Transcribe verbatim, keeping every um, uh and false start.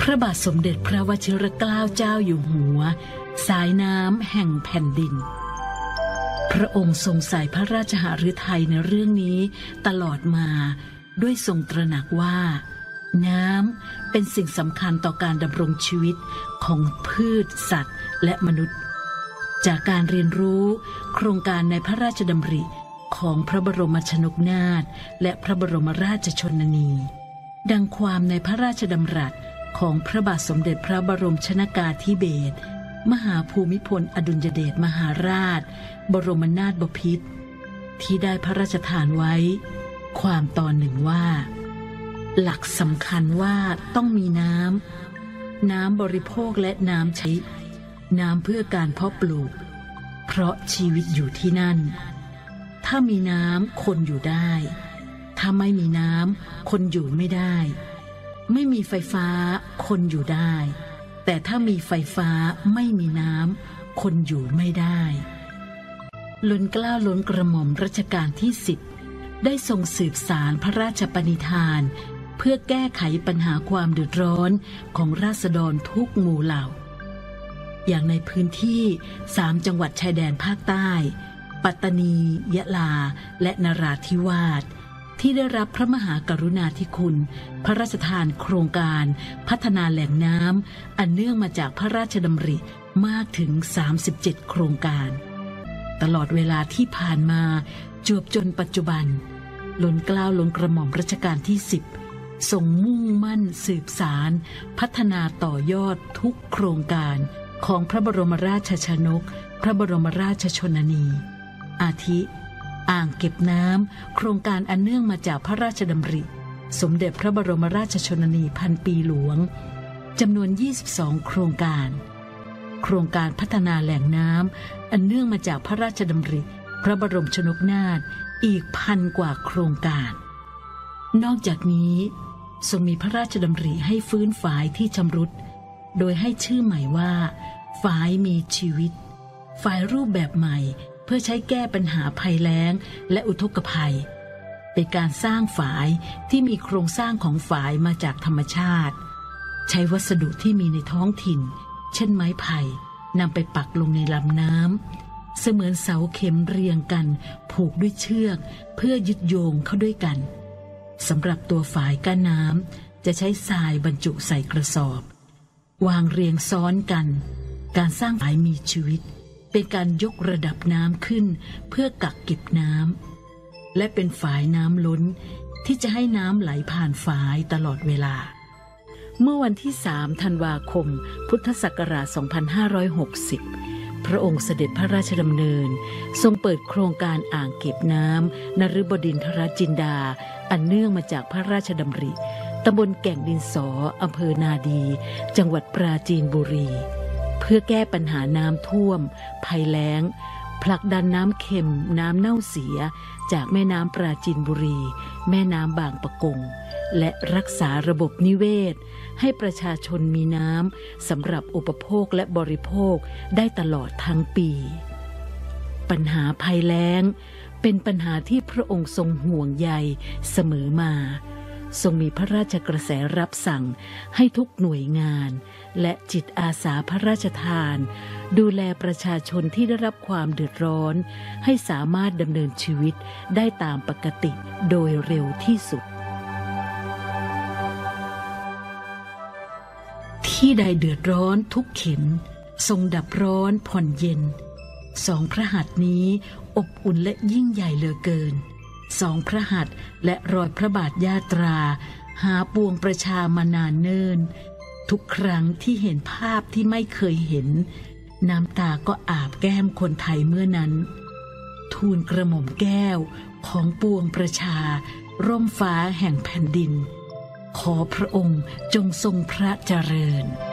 ระบาทสมเด็จพระวชิรเกล้าเจ้าอยู่หัวสายน้ำแห่งแผ่นดินพระองค์ทรงใส่พระราชหฤทัยในเรื่องนี้ตลอดมาด้วยทรงตระหนักว่าน้ำเป็นสิ่งสำคัญต่อการดำรงชีวิตของพืชสัตว์และมนุษย์จากการเรียนรู้โครงการในพระราชดำริของพระบรมชนกนาถและพระบรมราชชนนีดังความในพระราชดำรัสของพระบาทสมเด็จพระบรมชนกาธิเบศรมหาภูมิพลอดุลยเดชมหาราชบรมนาถบพิตรที่ได้พระราชทานไว้ความตอนหนึ่งว่าหลักสำคัญว่าต้องมีน้ำน้ำบริโภคและน้ำใช้น้ำเพื่อการเพาะปลูกเพราะชีวิตอยู่ที่นั่นถ้ามีน้ำคนอยู่ได้ถ้าไม่มีน้ำคนอยู่ไม่ได้ไม่มีไฟฟ้าคนอยู่ได้แต่ถ้ามีไฟฟ้าไม่มีน้ำคนอยู่ไม่ได้ล้นเกล้าล้นกระหม่อมรัชกาลที่สิบได้ทรงสืบสารพระราชปณิธานเพื่อแก้ไขปัญหาความเดือดร้อนของราษฎรทุกหมู่เหล่าอย่างในพื้นที่สามจังหวัดชายแดนภาคใต้ปัตตานียะลาและนราธิวาสที่ได้รับพระมหากรุณาธิคุณพระราชทานโครงการพัฒนาแหล่งน้ำอันเนื่องมาจากพระราชดำริมากถึงสามสิบเจ็ดโครงการตลอดเวลาที่ผ่านมาจวบจนปัจจุบันล้นเกล้าล้นกระหม่อมรัชกาลที่สิบทรงมุ่งมั่นสืบสารพัฒนาต่อยอดทุกโครงการของพระบรมราชชนกพระบรมราชชนนีอาทิอ่างเก็บน้ำโครงการอันเนื่องมาจากพระราชดำริสมเด็จพระบรมราชชนนีพันปีหลวงจำนวนยี่สิบสองโครงการโครงการพัฒนาแหล่งน้ำอันเนื่องมาจากพระราชดำริพระบรมชนกนาถอีกพันกว่าโครงการนอกจากนี้ทรงมีพระราชดำริให้ฟื้นฝายที่ชำรุดโดยให้ชื่อใหม่ว่าฝายมีชีวิตฝายรูปแบบใหม่เพื่อใช้แก้ปัญหาภัยแล้งและอุทกภัยเป็นการสร้างฝายที่มีโครงสร้างของฝายมาจากธรรมชาติใช้วัสดุที่มีในท้องถิ่นเช่นไม้ไผ่นำไปปักลงในลำน้ำเสมือนเสาเข็มเรียงกันผูกด้วยเชือกเพื่อยึดโยงเข้าด้วยกันสำหรับตัวฝายก้านน้ำจะใช้ทรายบรรจุใส่กระสอบวางเรียงซ้อนกันการสร้างฝายมีชีวิตเป็นการยกระดับน้ำขึ้นเพื่อกักเก็บน้ำและเป็นฝายน้ำล้นที่จะให้น้ำไหลผ่านฝายตลอดเวลาเมื่อวันที่สามธันวาคมพุทธศักราชสองพันห้าร้อยหกสิบพระองค์เสด็จพระราชดำเนินทรงเปิดโครงการอ่างเก็บน้ำนฤบดินทรจินดาอันเนื่องมาจากพระราชดำริตำบลแก่งดินสออำเภอนาดีจังหวัดปราจีนบุรีเพื่อแก้ปัญหาน้ำท่วมภัยแล้งผลักดันน้ำเค็มน้ำเน่าเสียจากแม่น้ำปราจีนบุรีแม่น้ำบางปะกงและรักษาระบบนิเวศให้ประชาชนมีน้ำสำหรับอุปโภคและบริโภคได้ตลอดทั้งปีปัญหาภัยแล้งเป็นปัญหาที่พระองค์ทรงห่วงใยเสมอมาทรงมีพระราชกระแสรับสั่งให้ทุกหน่วยงานและจิตอาสาพระราชทานดูแลประชาชนที่ได้รับความเดือดร้อนให้สามารถดำเนินชีวิตได้ตามปกติโดยเร็วที่สุดที่ใดเดือดร้อนทุกเข็ญทรงดับร้อนผ่อนเย็นสองพระหัตถ์นี้อบอุ่นและยิ่งใหญ่เหลือเกินสองพระหัตถ์และรอยพระบาทยาตราหาปวงประชามานานเนิ่นทุกครั้งที่เห็นภาพที่ไม่เคยเห็นน้ำตาก็อาบแก้มคนไทยเมื่อนั้นทูลกระหม่อมแก้วของปวงประชาร่มฟ้าแห่งแผ่นดินขอพระองค์จงทรงพระเจริญ